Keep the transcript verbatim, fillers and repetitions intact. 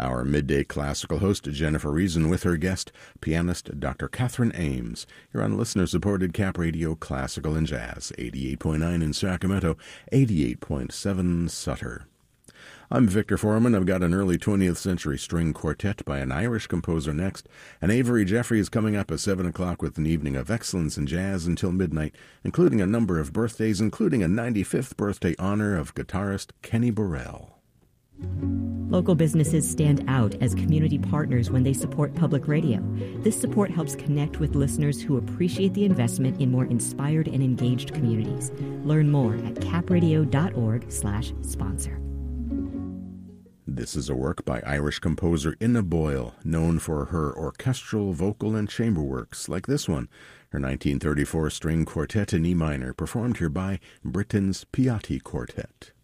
Our midday classical host, Jennifer Reason, with her guest, pianist Doctor Catherine Ames. You're on listener-supported Cap Radio Classical and Jazz, eighty-eight point nine in Sacramento, eighty-eight point seven Sutter. I'm Victor Foreman. I've got an early twentieth century string quartet by an Irish composer next, and Avery Jeffrey is coming up at seven o'clock with an evening of excellence in jazz until midnight, including a number of birthdays, including a ninety-fifth birthday honor of guitarist Kenny Burrell. Local businesses stand out as community partners when they support public radio. This support helps connect with listeners who appreciate the investment in more inspired and engaged communities. Learn more at capradio.org slash sponsor. This is a work by Irish composer Ina Boyle, known for her orchestral, vocal, and chamber works, like this one, her nineteen thirty-four string quartet in E minor, performed here by Britain's Piatti Quartet.